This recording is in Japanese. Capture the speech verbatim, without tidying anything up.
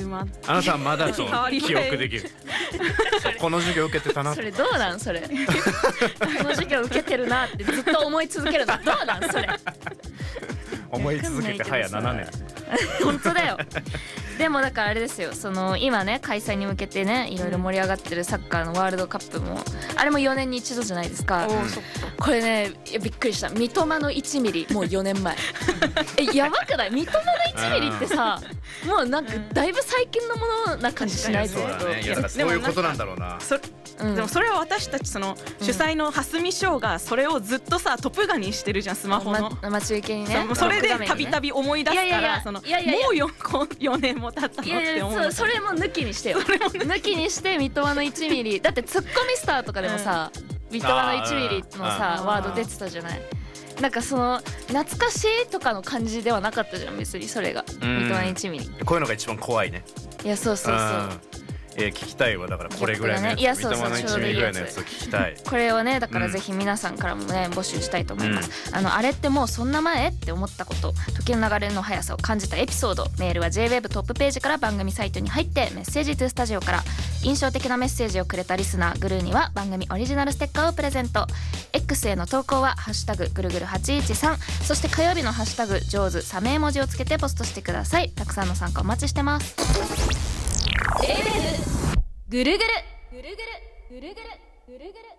まあなたはまだそう記憶できるこの授業受けてたな。 それどうなんそれこの授業受けてるなってずっと思い続けるのどうなんそれ思い続けて早ななねん本当だよ。でもだからあれですよ、その今ね開催に向けてねいろいろ盛り上がってるサッカーのワールドカップもあれもよねんに一度じゃないですか。 おーそっかこれねいやびっくりした。三笘のいちミリもうよねんまええやばくない？三笘のいちミリってさもうなんかだいぶ最近のものな感じしないそうだね。いやだからそういうことなんだろうな。 そうんでもそれは私たちその主催の蓮見翔がそれをずっとさトップガンにしてるじゃんスマホの、 ま、待ち受けにね。 そうそれでたびたび思い出すかいやいやいやらそのいやいやいやもうよんねんも経ったのいやいやって思うそうそれも抜きにしてよ抜きにして三笘のいちミリだってツッコミスターとかでもさ、三笘のいちミリのさあーワード出てたじゃない。なんかその懐かしいとかの感じではなかったじゃん別にそれが三笘のいちミリ。 こういうのが一番怖いね。 いやそうそうそう、 うんえー、聞きたいわ。だからこれぐらいのやつ、 いやそうそう三笘のいちミリぐらいのやつを聞きたい。 これをねだからぜひ皆さんからもね募集したいと思います、うん、あのあれってもうそんな前って思ったこと、時の流れの速さを感じたエピソード、メールは ジェイウェーブ トップページから番組サイトに入ってメッセージトゥスタジオから。印象的なメッセージをくれたリスナーグルーには番組オリジナルステッカーをプレゼント。 X への投稿はハッシュタグぐるぐるはちいちさん、そして火曜日のハッシュタグ上手サメ絵文字をつけてポストしてください。たくさんの参加お待ちしてます。ジェイウェーブぐるぐるぐるぐるぐるぐるぐるぐる